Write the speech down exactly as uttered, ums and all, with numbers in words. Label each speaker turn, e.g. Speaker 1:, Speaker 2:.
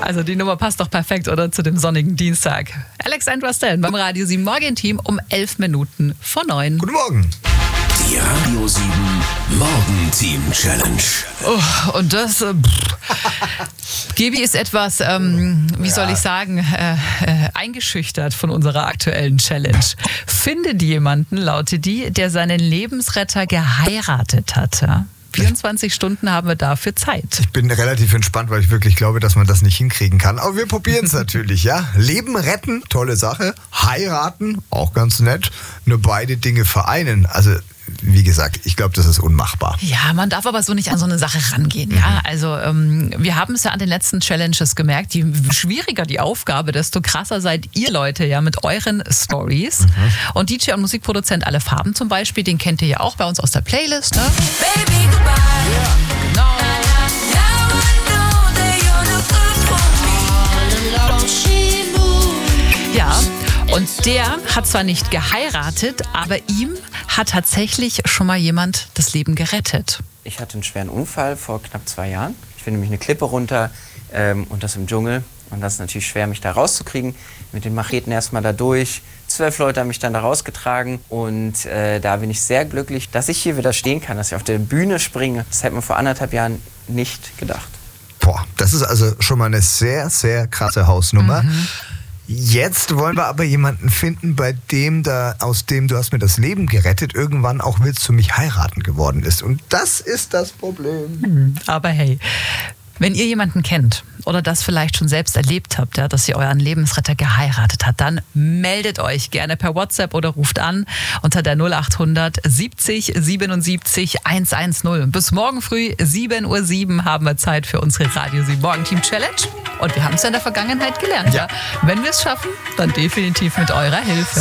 Speaker 1: Also die Nummer passt doch perfekt, oder? Zu dem sonnigen Dienstag. Alexandra Stellen beim Radio sieben Morgenteam um elf Minuten vor neun.
Speaker 2: Guten Morgen.
Speaker 3: Die Radio sieben Morgenteam Challenge.
Speaker 1: Oh, und das, äh, Gebi ist etwas, ähm, wie
Speaker 2: Ja.
Speaker 1: soll ich sagen, äh, äh, eingeschüchtert von unserer aktuellen Challenge. Findet jemanden, lautet die, der seinen Lebensretter geheiratet hat. Ja? vierundzwanzig Stunden haben wir dafür Zeit.
Speaker 2: Ich bin relativ entspannt, weil ich wirklich glaube, dass man das nicht hinkriegen kann. Aber wir probieren es natürlich, ja. Leben retten, tolle Sache. Heiraten, auch ganz nett. Nur beide Dinge vereinen. Also, wie gesagt, ich glaube, das ist unmachbar.
Speaker 1: Ja, man darf aber so nicht an so eine Sache rangehen. Ja, also ähm, wir haben es ja an den letzten Challenges gemerkt, je schwieriger die Aufgabe, desto krasser seid ihr Leute ja mit euren Stories. Mhm. Und D J und Musikproduzent Alle Farben zum Beispiel, den kennt ihr ja auch bei uns aus der Playlist. Ne? Baby, goodbye. Ja. Genau. Ja, und der hat zwar nicht geheiratet, aber ihm hat tatsächlich schon mal jemand das Leben gerettet.
Speaker 4: Ich hatte einen schweren Unfall vor knapp zwei Jahren. Ich bin nämlich eine Klippe runter ähm, und das im Dschungel. Und das ist natürlich schwer, mich da rauszukriegen. Mit den Macheten erstmal da durch. Zwölf Leute haben mich dann da rausgetragen. Und äh, da bin ich sehr glücklich, dass ich hier wieder stehen kann, dass ich auf der Bühne springe. Das hätte man vor anderthalb Jahren nicht gedacht.
Speaker 2: Boah, das ist also schon mal eine sehr, sehr krasse Hausnummer. Mhm. Jetzt wollen wir aber jemanden finden, bei dem da, aus dem du hast mir das Leben gerettet, irgendwann auch willst du mich heiraten geworden ist. Und das ist das Problem.
Speaker 1: Aber hey, wenn ihr jemanden kennt oder das vielleicht schon selbst erlebt habt, ja, dass ihr euren Lebensretter geheiratet habt, dann meldet euch gerne per WhatsApp oder ruft an unter der null acht hundert siebzig siebenundsiebzig hundertzehn. Bis morgen früh sieben Uhr sieben haben wir Zeit für unsere Radio sieben Morgenteam Challenge. Und wir haben es ja in der Vergangenheit gelernt. Ja. Ja. Wenn wir es schaffen, dann definitiv mit eurer Hilfe.